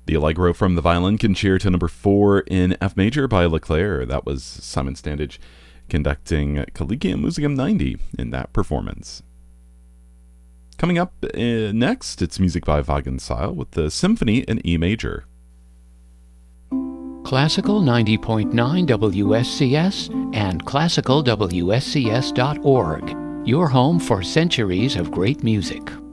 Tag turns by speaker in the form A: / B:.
A: The Allegro from the violin concerto to number 4 in F major by Leclerc. That was Simon Standage conducting Collegium Musicum 90 in that performance. Coming up next, it's music by Wagenseil with the Symphony in E major.
B: Classical 90.9 WSCS and classicalwscs.org. Your home for centuries of great music.